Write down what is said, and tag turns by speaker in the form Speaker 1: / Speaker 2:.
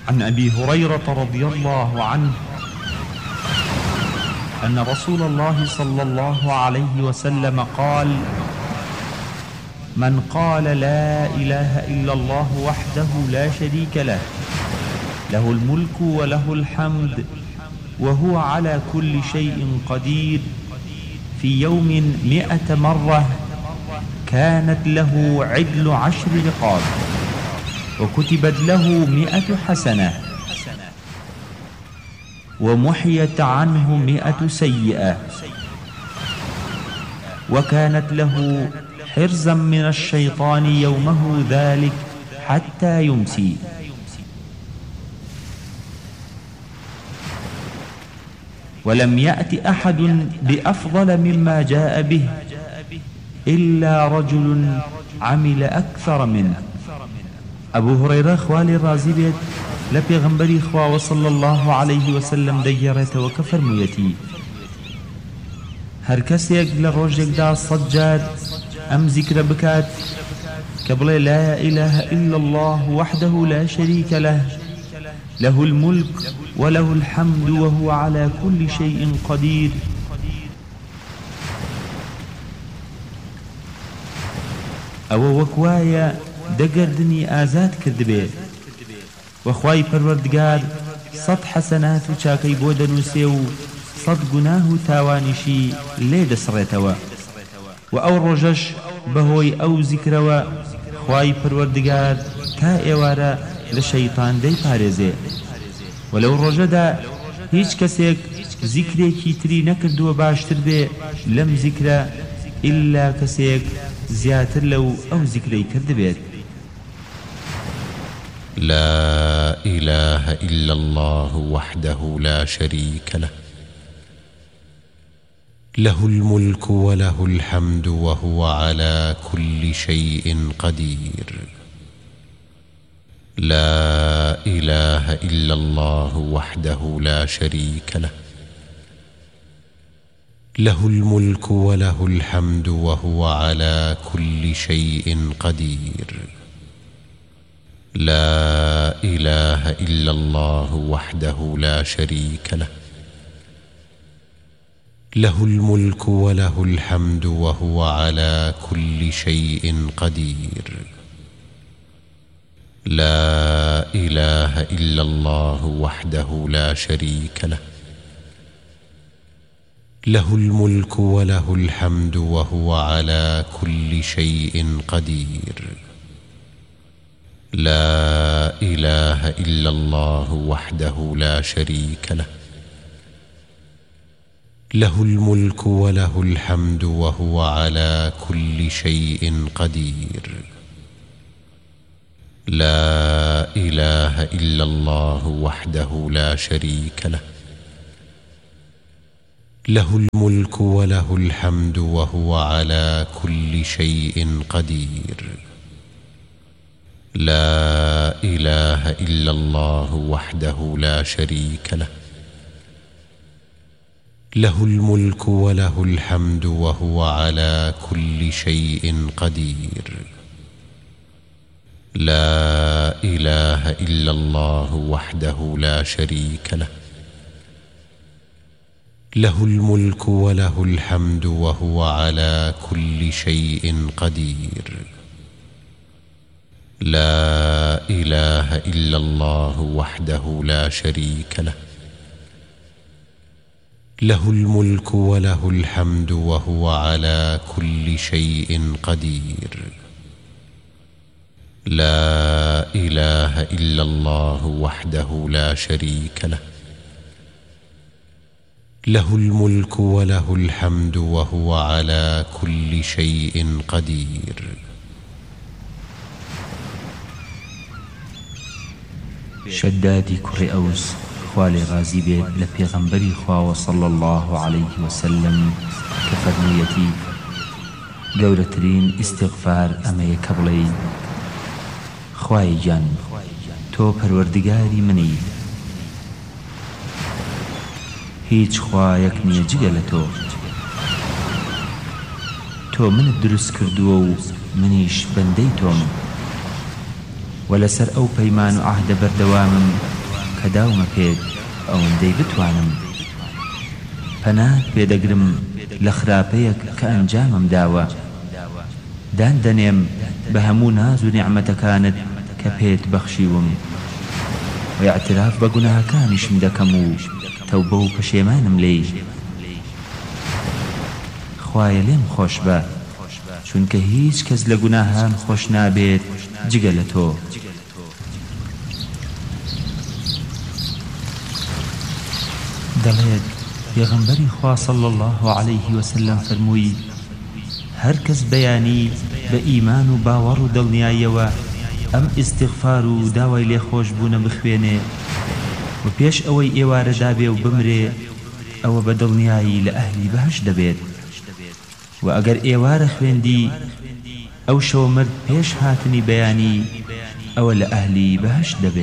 Speaker 1: عن أبي هريرة رضي الله عنه أن رسول الله صلى الله عليه وسلم قال: من قال لا إله إلا الله وحده لا شريك له، له الملك وله الحمد وهو على كل شيء قدير، في يوم 100 مرة، كانت له عدل 10 رقاب، وكتبت له 100 حسنة، ومحيت عنه 100 سيئة، وكانت له حرزا من الشيطان يومه ذلك حتى يمسي. ولم يأت أحد بأفضل مما جاء به إلا رجل عمل أكثر منه. أبو هريرة خوالي رازي بيت لبيغنبري خواه صلى الله عليه وسلم ديرت وكفر ميتي هر كسيك لروجك دا صجاد أم ذكر بكات كبل لا إله إلا الله وحده لا شريك له، له الملك وله الحمد وهو على كل شيء قدير. أو وكوايا دقردني آزاد كذبه وخواي پروردگار 100 حسنات وشاكي بودن وسيو 100 گناه تاوانشي ليد سريتوا وأو رجش بهوي أو ذكروا خواي پروردگار تا ايوارا لشيطان دي پارزي. ولو رجدا هيچ كسيك ذكري كيتري نكردو باشتر بي لم ذكر إلا كسيك زياتر لو أو ذكري كردبيت.
Speaker 2: لا إله إلا الله وحده لا شريك له، له الملك وله الحمد وهو على كل شيء قدير. لا إله إلا الله وحده لا شريك له، له الملك وله الحمد وهو على كل شيء قدير. لا إله إلا الله وحده لا شريك له، له الملك وله الحمد وهو على كل شيء قدير. لا إله إلا الله وحده لا شريك له، له الملك وله الحمد وهو على كل شيء قدير. لا إله إلا الله وحده لا شريك له، له الملك وله الحمد وهو على كل شيء قدير. لا إله إلا الله وحده لا شريك له، له الملك وله الحمد وهو على كل شيء قدير. لا إله إلا الله وحده لا شريك له، له الملك وله الحمد وهو على كل شيء قدير. لا إله إلا الله وحده لا شريك له، له الملك وله الحمد وهو على كل شيء قدير. لا إله إلا الله وحده لا شريك له، له الملك وله الحمد وهو على كل شيء قدير. لا إله إلا الله وحده لا شريك له، له الملك وله الحمد وهو على كل شيء قدير.
Speaker 1: شدادي كري أوس خوالي رازي بيت لبيغنبري خواه صلى الله عليه وسلم كفرميتي قولترين استغفار أمي كبلي خواي جان تو پروردگاري مني هيچ خوايك نية جگل تو من الدرس كردو منيش بندي توم ولسر أو بيمان عهد بردوام کە داومە پێت ئەوەندەی بتوانم پەنات پێدەگرم لە خراپەیەک کە ئەنجامم داوە دادەنێم بە هەموو ناز و نیعمەتەکانت کە پێت بەخشیوم و اعتراف بە گوناهەکانیشم دەکەم و تەوبە و پەشێمانم لێی خوایە لێم خۆش بە چونکە هیچ کەس لە گوناهان خۆش نابێت جگە لە تۆ دەڵێت پێغەمبەری خوا صلی الله عليه وسلم فەرمووی هەر کەس بەیانی بە ئیمان و باوەڕ و دڵنیاییەوە ئەم ئیستیغفار و داوای لێخۆشبوونە بخوێنێ و پێش ئەوەی ئێوارە دابێ و بمرێ ئەوە بە دڵنیایی لە ئەهلی بەهەشت دەبێت و ئەگەر ئێوارە خوێندی ئەو شەو مرد پێش هاتنی بەیانی ئەوە لە ئەهلی بەهەشت دەبێت